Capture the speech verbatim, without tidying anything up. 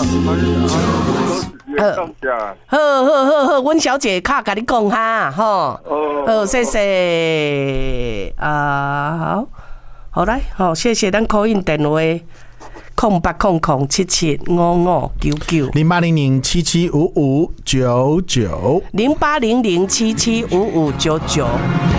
好好好好，阮小姐卡甲你讲哈，吼，好，谢谢啊，好，好来，好，谢谢咱 call in 电话。空八空空七七五五九九零八零零七七五五九九零八零零七七五五九九。